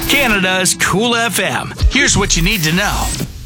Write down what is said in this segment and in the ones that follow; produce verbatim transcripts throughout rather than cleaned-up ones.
Canada's Cool F M. Here's what you need to know.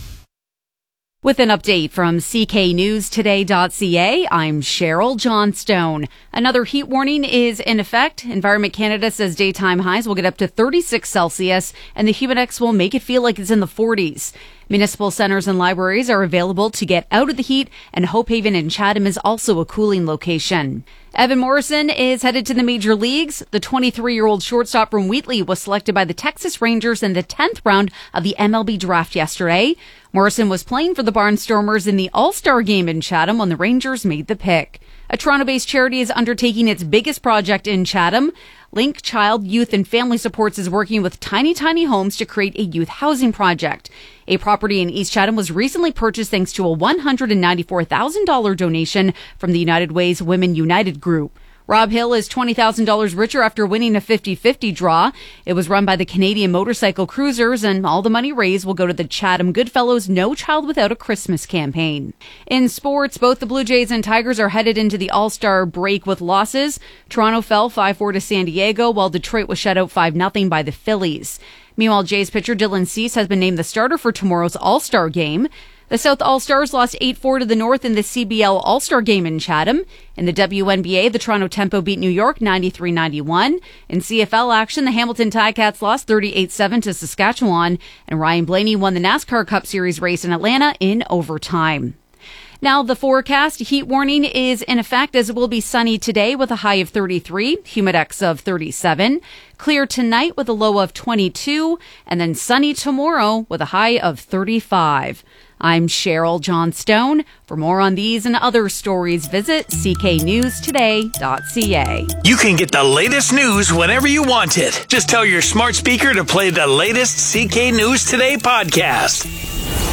With an update from C K News Today dot C A, I'm Cheryl Johnstone. Another heat warning is in effect. Environment Canada says daytime highs will get up to thirty-six Celsius and the Humidex will make it feel like it's in the forties. Municipal centers and libraries are available to get out of the heat, and Hope Haven in Chatham is also a cooling location. Evan Morrison is headed to the major leagues. The twenty-three-year-old shortstop from Wheatley was selected by the Texas Rangers in the tenth round of the M L B draft yesterday. Morrison was playing for the Barnstormers in the All-Star game in Chatham when the Rangers made the pick. A Toronto-based charity is undertaking its biggest project in Chatham. Link Child, Youth and Family Supports is working with Tiny Tiny Homes to create a youth housing project. A property in East Chatham was recently purchased thanks to a one hundred ninety-four thousand dollars donation from the United Way's Women United group. Rob Hill is twenty thousand dollars richer after winning a fifty-fifty draw. It was run by the Canadian Motorcycle Cruisers, and all the money raised will go to the Chatham Goodfellows No Child Without a Christmas campaign. In sports, both the Blue Jays and Tigers are headed into the All-Star break with losses. Toronto fell five four to San Diego, while Detroit was shut out five nothing by the Phillies. Meanwhile, Jays pitcher Dylan Cease has been named the starter for tomorrow's All-Star game. The South All-Stars lost eight four to the North in the C B L All-Star game in Chatham. In the W N B A, the Toronto Tempo beat New York ninety-three ninety-one. In C F L action, the Hamilton Ticats lost thirty-eight seven to Saskatchewan, and Ryan Blaney won the NASCAR Cup Series race in Atlanta in overtime. Now, the forecast heat warning is in effect as it will be sunny today with a high of thirty-three, Humidex of thirty-seven, clear tonight with a low of twenty-two, and then sunny tomorrow with a high of thirty-five. I'm Cheryl Johnstone. For more on these and other stories, visit C K News Today dot C A. You can get the latest news whenever you want it. Just tell your smart speaker to play the latest C K News Today podcast.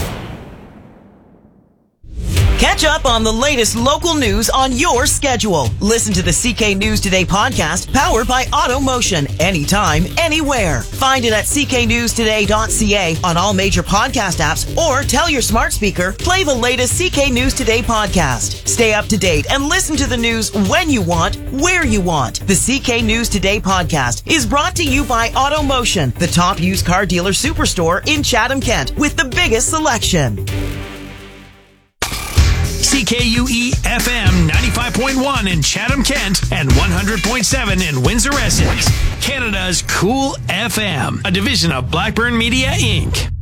Catch up on the latest local news on your schedule. Listen to the C K News Today podcast powered by AutoMotion anytime, anywhere. Find it at C K News Today dot C A on all major podcast apps or tell your smart speaker, play the latest C K News Today podcast. Stay up to date and listen to the news when you want, where you want. The C K News Today podcast is brought to you by AutoMotion, the top used car dealer superstore in Chatham, Kent, with the biggest selection. C K U E F M ninety-five point one in Chatham, Kent, and one hundred point seven in Windsor, Essex. Canada's Cool F M, a division of Blackburn Media, Incorporated.